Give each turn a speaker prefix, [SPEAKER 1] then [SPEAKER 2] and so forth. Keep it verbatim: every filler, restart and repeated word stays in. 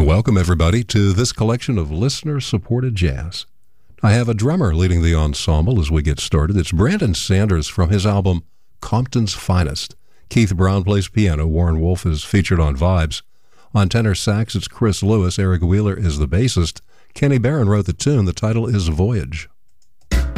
[SPEAKER 1] Welcome, everybody, to this collection of listener-supported jazz. I have a drummer leading the ensemble as we get started. It's Brandon Sanders from his album Compton's Finest. Keith Brown plays piano. Warren Wolf is featured on vibes. On tenor sax, it's Chris Lewis. Eric Wheeler is the bassist. Kenny Barron wrote the tune. The title is Voyage.